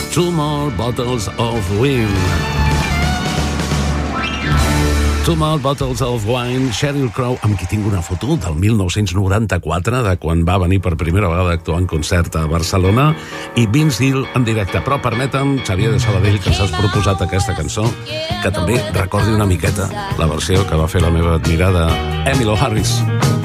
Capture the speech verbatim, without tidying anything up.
Two More Bottles of Wine. Two More Bottles of Wine, Sheryl Crow, amb qui tinc una foto del mil nou-cents noranta-quatre, de quan va venir per primera vegada a actuar en concert a Barcelona, i Vince Gill en directe. Però permetem, Xavier de Sabadell, que ens has proposat aquesta cançó, que també recordi una miqueta la versió que va fer la meva admirada Emmylou Harris.